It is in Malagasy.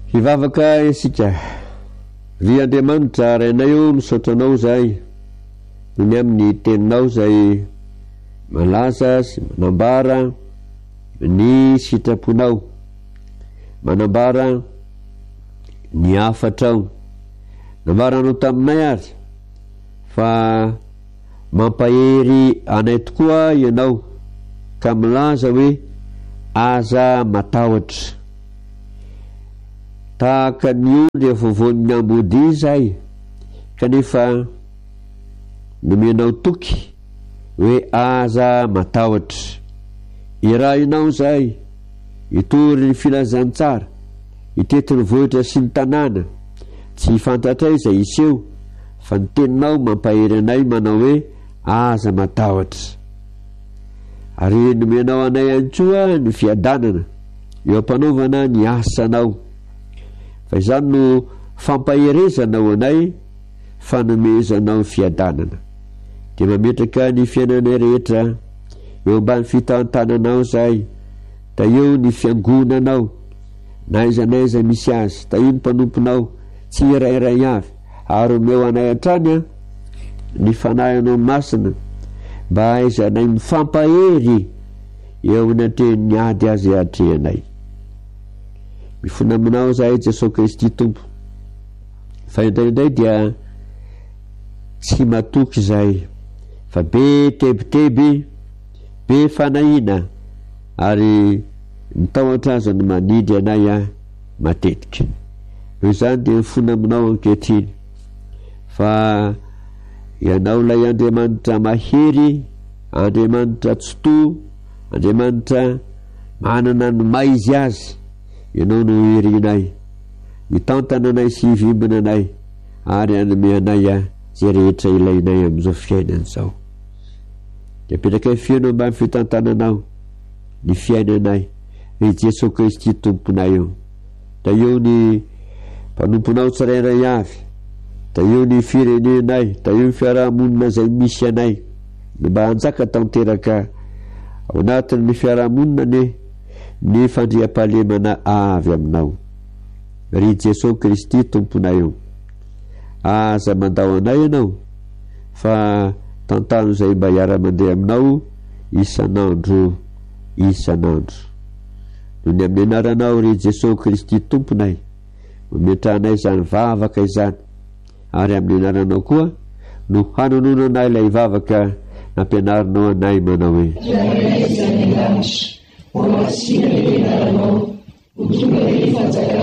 hivavaka isika ry Andriamanitra rainay io misaotranao zay ny amin'ny teninao zay malaza sy manambara ny sitraponao, manambara ny afatrao, nambaranao taminay ary fa mampahery anay tokoa ianao ka milaza hoe aza matahotra tahaka ny ondry vovoan'ny ambody zay, kanefa nomenao toky hoe aza matahotra irahinao zay itory ny filazantsara itety ny vohitra sy ny tanàna tsy fantatray zay iseho fa ny teninao mampahery anay manao hoe aza matahotra ary nomenao anay antsoa ny fiadanana eo ampanaovana ny asanao fa izany no fampaherezanao anay fa nomezanao fiadanana dia mametraka ny fiainanay rehetra eo ambany fitantananao zay da eo ny fiangonanao na izanaiza misy azy da io ny mpanomponao tsy irairay avy ary omeo anay hatrany ny fanahinao masina mba aizanay mifampahery eo anatrehan'ny ady azy atrehanay. Mifona aminao zahay Jesosy Kristy Tompo fa indraindray dia tsy matoky zay fa be tebiteby be fanahina ary mitahotra azy ny manidry anay matetika. Noho izany dia mifona aminao ankehitriny fa ianao lay Andriamanitra mahery, Andriamanitra tsoto, Andriamanitra manana ny maizy azy, ianao no irinay mitantana anay sy hivimbina anay ary anome anay zay rehetra ilainay amin'izao fiainana zao. Dia petraka fiainao ambany fitantananao ny fiainanay i Jesosy Kristy Tomponay eo, da eo ny mpanomponao tsirairay avy, da eo ny firenenay, da eo ny fiarahamonina zay misy anay mba hanjaka tanteraka ao anatin'ny fiarahamonina ny fandriam-pahalemana avy aminao ry Jesosy Kristy Tomponay eo. Aza mandao anay ianao fa tantano zay mba hiara-mandeha aminao isanandro no ny amin'ny anaranao ry Jesosy Kristy Tomponay mametranay zany vavaka izany ary amin'ny anaranao koa no hanonono anay ilay vavaka nampianarinao anay manao hoe Olasina le anaranao, utunga le fanzaka